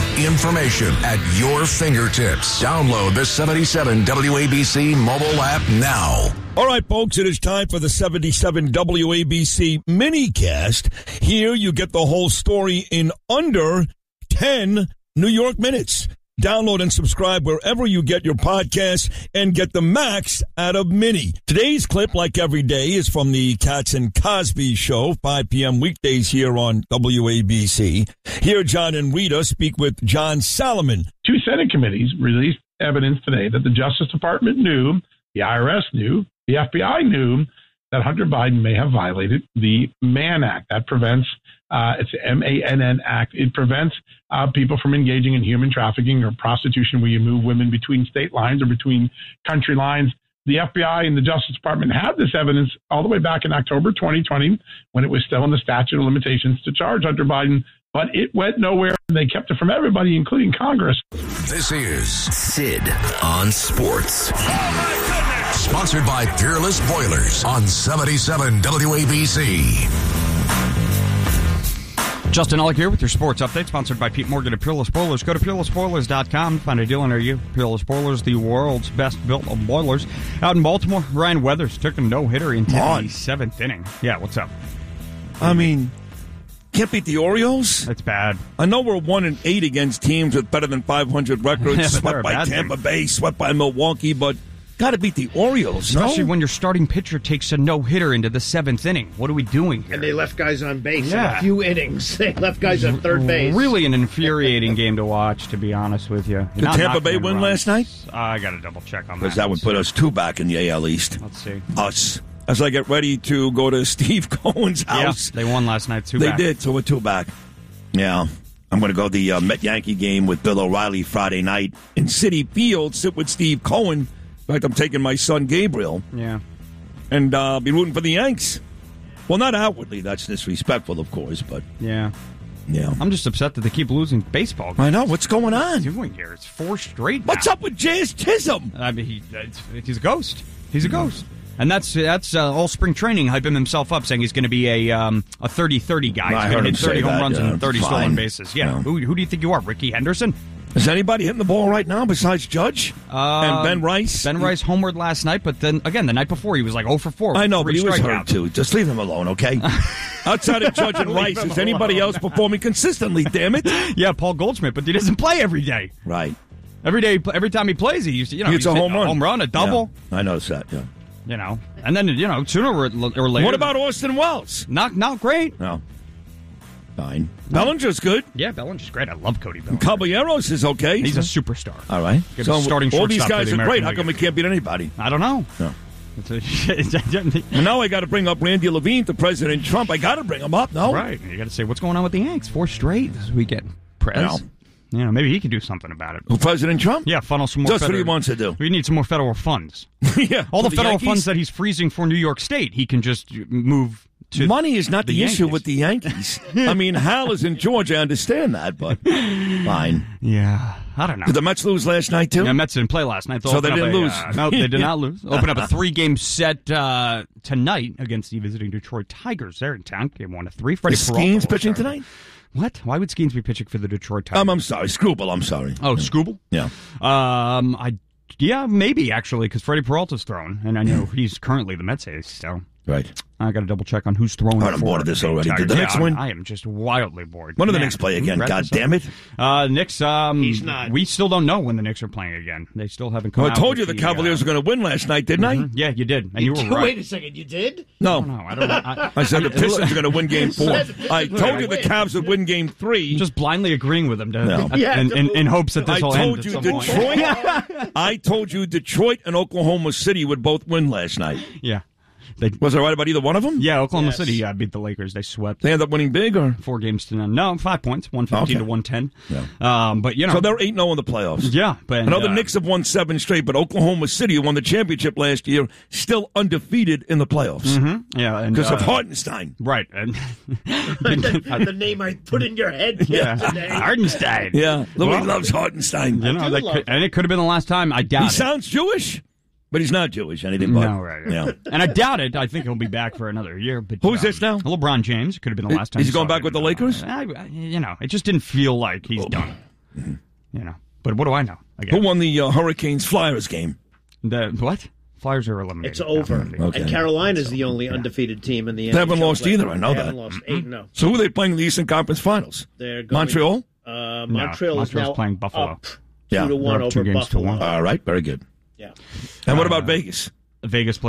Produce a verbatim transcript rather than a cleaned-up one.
Information at your fingertips. Download the seventy-seven W A B C mobile app now. All right, folks, it is time for the seventy-seven W A B C minicast. Here you get the whole story in under ten New York minutes. Download and subscribe wherever you get your podcasts and get the max out of Mini. Today's clip, like every day, is from the Katz and Cosby Show, five p.m. weekdays here on W A B C. Here, John and Rita speak with John Solomon. Two Senate committees released evidence today that the Justice Department knew, the I R S knew, the F B I knew that Hunter Biden may have violated the Mann Act. That prevents, uh, it's M A N N Act. It prevents uh, people from engaging in human trafficking or prostitution where you move women between state lines or between country lines. The F B I and the Justice Department had this evidence all the way back in October twenty twenty when it was still in the statute of limitations to charge Hunter Biden, but it went nowhere and they kept it from everybody, including Congress. This is Sid on Sports. Oh my goodness! Sponsored by Peerless Boilers on seventy-seven W A B C. Justin Ellick here with your sports update, sponsored by Pete Morgan at Peerless Boilers. Go to peerless boilers dot com, find a deal near you. Peerless Boilers, the world's best built of boilers. Out in Baltimore, Ryan Weathers took a no-hitter into the seventh inning. Yeah, what's up? I mean, can't beat the Orioles? That's bad. I know we're one and eight against teams with better than five hundred records, Yeah, swept by Tampa team. Bay, swept by Milwaukee, but got to beat the Orioles, Especially no? when your starting pitcher takes a no-hitter into the seventh inning. What are we doing here? And they left guys on base Yeah. in a few innings. They left guys on third base. Really an infuriating game to watch, to be honest with you. Did Not Tampa knocking Bay in win runs. last night? Uh, I got to double check on that. Because that would put us two back in the A L East. Let's see. Us. As I get ready to go to Steve Cohen's house. Yeah, they won last night, two They back. did, so we're two back. Yeah. I'm going to go to the uh, Met-Yankee game with Bill O'Reilly Friday night in Citi Field, sit with Steve Cohen. In fact, I'm taking my son Gabriel. Yeah. And uh, I'll be rooting for the Yanks. Well, not outwardly. That's disrespectful, of course, but Yeah. yeah. I'm just upset that they keep losing baseball games. I know. What's going on? What are you doing here? It's four straight What's now. up with Jazz Chisholm? I mean, he, it's, he's a ghost. He's a ghost. And that's that's uh, all spring training hyping himself up, saying he's going to be a um, a thirty-thirty guy. I He's heard going to him hit thirty say home that, runs yeah, and thirty fine. stolen bases. Yeah. Yeah. Who, who do you think you are, Ricky Henderson? Is anybody hitting the ball right now besides Judge Um, and Ben Rice? Ben Rice homered last night, but then, again, the night before, he was like oh for four. I know, but three he was strikeouts. hurt, too. Just leave him alone, okay? Outside of Judge and Rice, is anybody else performing consistently, damn it? Yeah, Paul Goldschmidt, but he doesn't play every day. Right. Every day, every time he plays, he used to, you know, It's he's a hit home run. home run, a double. Yeah, I noticed that, yeah. You know, and then you know, sooner or, or later. What about Austin Wells? Not not great. No. Fine. Bellinger's good. Yeah, Bellinger's great. I love Cody Bellinger. Caballeros is okay. He's a superstar. All right. Good So starting all these shortstop for guys the are American great. How League. come we can't beat anybody? I don't know. No. It's a- And now I got to bring up Randy Levine to President Trump. I got to bring him up, no? right. You got to say what's going on with the Yanks. Four straight this weekend. Prez. No. You know, maybe he can do something about it. Who, President Trump? Yeah, funnel some more. Just what he federal- wants to do. We need some more federal funds. yeah. All For the federal Yankees? funds that he's freezing for New York State, he can just move to. Money is not the, the issue Yankees. with the Yankees. I mean, Hal is in Georgia. I understand that, but fine. Yeah, I don't know. Did the Mets lose last night, too? Yeah, Mets didn't play last night. They'll So open they up didn't a, lose. Uh, no, they did not lose. Open up a three-game set uh, tonight against the visiting Detroit Tigers. They're in town. Game one to three. Freddie Is Peralta Skeens will pitching start. tonight? What? Why would Skeens be pitching for the Detroit Tigers? Um, I'm sorry. Screwball, I'm sorry. oh, Scooble? Yeah. Um, I yeah, maybe actually because Freddie Peralta's thrown, and I know he's currently the Mets ace. So Right. I got to double check on who's throwing. I'm for bored of this already. Tigers. Did the Yeah, Knicks I'm- win? I am just wildly bored. When do the Man, Knicks play can we again? wrap God this up? damn it. Uh, Knicks, um, He's not. We still don't know when the Knicks are playing again. They still haven't come Well, I out told with you the Cavaliers uh, were going to win last night, didn't I? mhm. Yeah, you did, and you were right. Wait a second, you did? No. No, I don't know. I, I said the Pistons are going to win game four. said the Pistons I were told gonna you the win. Cavs would win game three. just blindly agreeing with them to, No. uh, Yeah, in, in, in hopes that this I will end told at you some point. Detroit. I told you Detroit and Oklahoma City would both win last night. Yeah. They, Was I right about either one of them? yeah, Oklahoma Yes. City uh, beat the Lakers. They swept. They ended up winning big, or Four games to none. No, five points, one fifteen Okay. to one ten. Yeah. Um, but, you know. so they're eight and zero in the playoffs. yeah, but. I know the uh, Knicks have won seven straight, but Oklahoma City, who won the championship last year, still undefeated in the playoffs mhm, yeah, and. because uh, of Hartenstein. Right. And, the, the name I put in your head yeah. yesterday. Hardenstein. Yeah, Louis Well, loves Hartenstein. You know, do that love could, and it could have been the last time. I doubt He it. sounds Jewish, but he's not Jewish. Anything but. No, right. right. Yeah. And I doubt it. I think he'll be back for another year. But Who's um, this now? LeBron James. Could have been the last time. Is he we going saw back him. with the Lakers? Uh, I, I- you know, it just didn't feel like he's done. You know, but what do I know? Again. Who won the uh, Hurricanes Flyers game? The what? Flyers are eliminated. It's over. Okay. And Carolina's the only undefeated team in the They haven't lost play. either, I know they that. haven't lost eight, no. So who are they playing in the Eastern Conference Finals? They're going, Montreal? Uh, No, Montreal is Montreal's now playing Buffalo. up two Yeah, to one they're up over two games to Buffalo. one. All right, very good. Yeah. And what about Vegas? Vegas